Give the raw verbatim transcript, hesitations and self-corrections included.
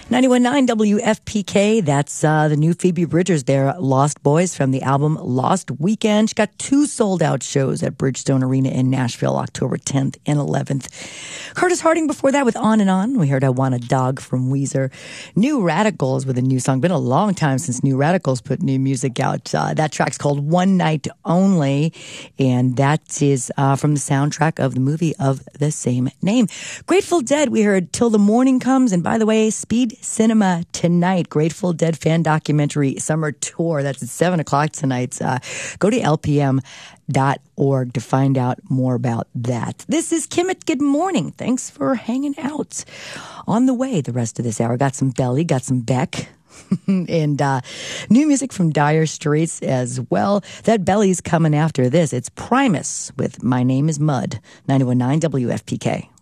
ninety-one point nine W F P K, that's uh, the new Phoebe Bridgers there, Lost Boys, from the album Lost Weekend. She got two sold-out shows at Bridgestone Arena in Nashville, October tenth and eleventh. Curtis Harding before that with On and On. We heard I Want a Dog from Weezer. New Radicals with a new song. Been a long time since New Radicals put new music out. Uh, that track's called One Night Only, and that is uh, from the soundtrack of the movie of the same name. Grateful Dead, we heard Till the Morning Comes, and by the way, Speed Cinema tonight, Grateful Dead fan documentary summer tour. That's at seven o'clock tonight. Uh, go to L P M dot org to find out more about that. This is Kim at Good Morning. Thanks for hanging out. On the way, the rest of this hour, got some Belly, got some Beck, and uh, new music from Dire Straits as well. That Belly's coming after this. It's Primus with My Name is Mud, ninety-one point nine W F P K.